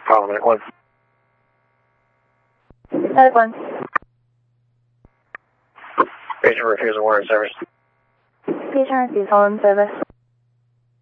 Parliament 1. Medic 1. Patient refusal warrant service. Patient refusal in service.